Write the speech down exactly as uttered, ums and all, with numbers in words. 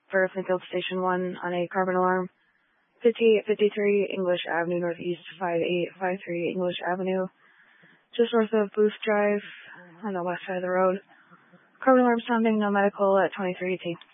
for Plainfield Station one on a carbon alarm. fifty-eight fifty-three English Avenue Northeast, five eight five three English Avenue, just north of Booth Drive on the west side of the road. Carbon alarm sounding, no medical at twenty-three eighteen.